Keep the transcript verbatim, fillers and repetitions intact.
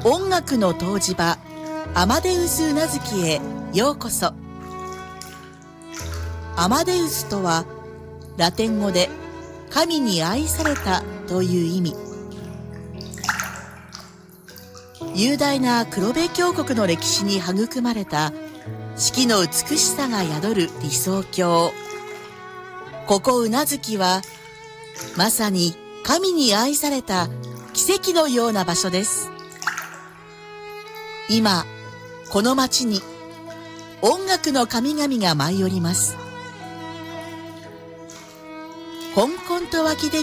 音楽の湯治場アマデウス宇奈月へようこそ。アマデウスとはラテン語で神に愛されたという意味。雄大な黒部峡谷の歴史に育まれた四季の美しさが宿る理想郷。ここ宇奈月はまさに神に愛された奇跡のような場所です。今この街に音楽の神々が舞い降ります。こんこんと湧き出る